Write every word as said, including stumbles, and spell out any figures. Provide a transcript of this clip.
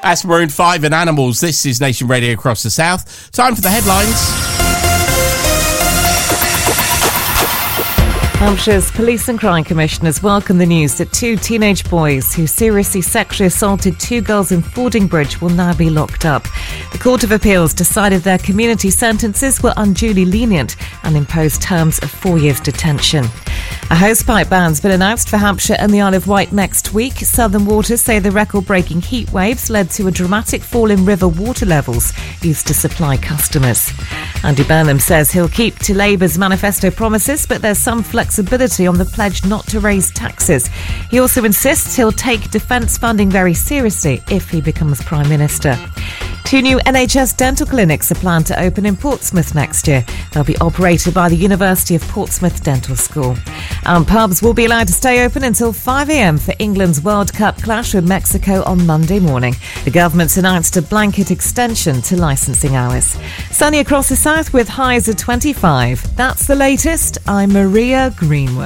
That's Maroon five and Animals. This is Nation Radio across the South. Time for the headlines. Hampshire's Police and Crime Commissioners welcome the news that two teenage boys who seriously sexually assaulted two girls in Fordingbridge will now be locked up. The Court of Appeals decided their community sentences were unduly lenient and imposed terms of four years detention. A hosepipe ban's been announced for Hampshire and the Isle of Wight next week. Southern Waters say the record-breaking heat waves led to a dramatic fall in river water levels used to supply customers. Andy Burnham says he'll keep to Labour's manifesto promises, but there's some flexibility on the pledge not to raise taxes. He also insists he'll take defence funding very seriously if he becomes Prime Minister. Two new N H S dental clinics are planned to open in Portsmouth next year. They'll be operated by the University of Portsmouth Dental School. And pubs will be allowed to stay open until five a.m. for England's World Cup clash with Mexico on Monday morning. The government's announced a blanket extension to licensing hours. Sunny across the south with highs of twenty-five. That's the latest. I'm Maria Greenwood.